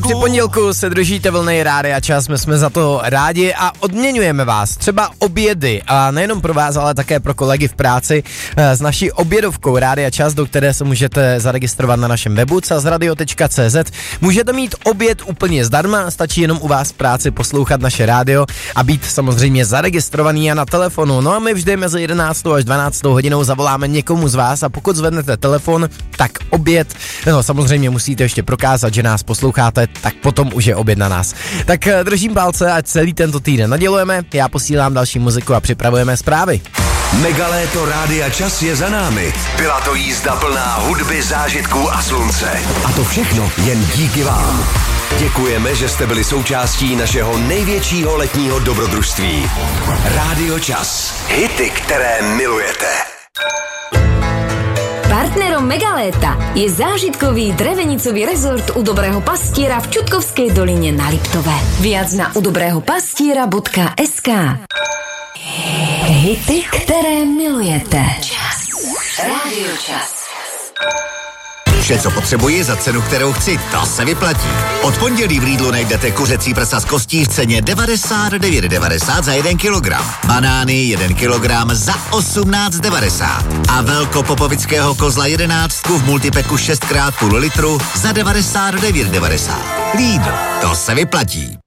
Při pondělku se držíte vlny Rádia Čas, my jsme za to rádi a odměňujeme vás. Třeba obědy a nejenom pro vás, ale také pro kolegy v práci s naší obědovkou Rádia Čas, do které se můžete zaregistrovat na našem webu czasradio.cz. Můžete mít oběd úplně zdarma, stačí jenom u vás v práci poslouchat naše rádio a být samozřejmě zaregistrovaný a na telefonu. No a my vždy mezi 11. až 12. hodinou zavoláme někomu z vás a pokud zvednete telefon, tak oběd, no samozřejmě musíte ještě prokázat, že nás posloucháte, tak potom už je oběd na nás. Tak držím palce a celý tento týden nadělujeme, já posílám další muziku a připravujeme zprávy. Megaléto Rádia Čas je za námi. Byla to jízda plná hudby, zážitků a slunce. A to všechno jen díky vám. Děkujeme, že jste byli součástí našeho největšího letního dobrodružství. Rádio Čas. Hity, které milujete. Partnerom Megaléta je zážitkový drevenicový rezort u Dobrého pastiera v Čutkovskej doline na Liptove. Viac na udobrehopastiera.sk. Hity, které milujete. Čas. Rádio Čas. Vše, co potřebuji za cenu, kterou chci, to se vyplatí. Od pondělí v Lidlu najdete kuřecí prsa z kostí v ceně 99,90 za 1 kilogram. Banány 1 kilogram za 18,90. A velkopopovického kozla 11 v multipeku 6x půl litru za 99,90. Lidl, to se vyplatí.